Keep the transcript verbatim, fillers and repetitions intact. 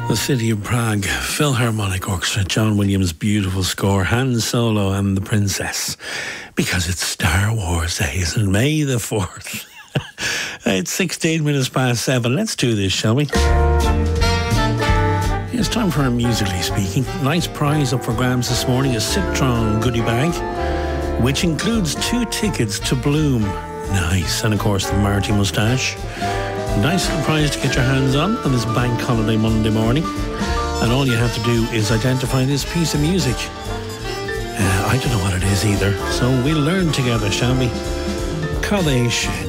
The City of Prague Philharmonic Orchestra, John Williams' beautiful score, Han Solo and the Princess, because it's Star Wars Day, isn't it? May the fourth. It's sixteen minutes past seven. Let's do this, shall we? It's time for our Musically Speaking. Nice prize up for grabs this morning, a Citron goodie bag, which includes two tickets to Bloom. Nice. And of course the Marty moustache. Nice little prize to get your hands on on this bank holiday Monday morning. And all you have to do is identify this piece of music. Uh, I don't know what it is either, so we'll learn together, shall we? Cad é sin?